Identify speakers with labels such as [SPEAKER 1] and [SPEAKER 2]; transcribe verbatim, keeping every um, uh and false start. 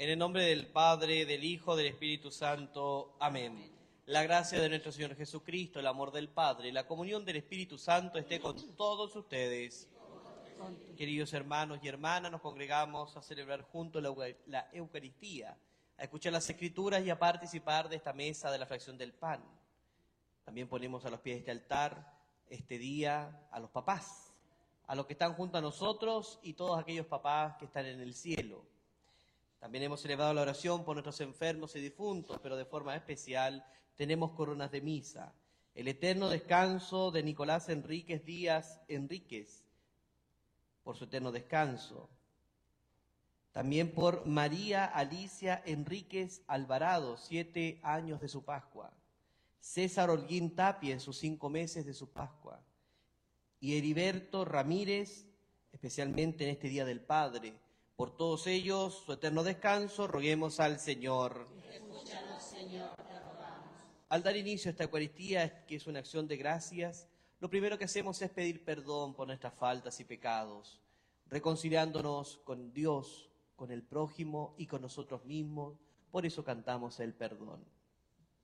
[SPEAKER 1] En el nombre del Padre, del Hijo, del Espíritu Santo. Amén. La gracia de nuestro Señor Jesucristo, el amor del Padre, la comunión del Espíritu Santo esté con todos ustedes. Queridos hermanos y hermanas, nos congregamos a celebrar juntos la, la Eucaristía, a escuchar las Escrituras y a participar de esta mesa de la fracción del pan. También ponemos a los pies de este altar este día a los papás, a los que están junto a nosotros y todos aquellos papás que están en el cielo. También hemos celebrado la oración por nuestros enfermos y difuntos, pero de forma especial tenemos coronas de misa. El eterno descanso de Nicolás Enríquez Díaz Enríquez, por su eterno descanso. También por María Alicia Enríquez Alvarado, siete años de su Pascua. César Holguín Tapia en sus cinco meses de su Pascua. Y Heriberto Ramírez, especialmente en este Día del Padre. Por todos ellos, su eterno descanso, roguemos al Señor.
[SPEAKER 2] Escúchanos, Señor, te rogamos.
[SPEAKER 1] Al dar inicio a esta Eucaristía, que es una acción de gracias, lo primero que hacemos es pedir perdón por nuestras faltas y pecados, reconciliándonos con Dios, con el prójimo y con nosotros mismos. Por eso cantamos el perdón.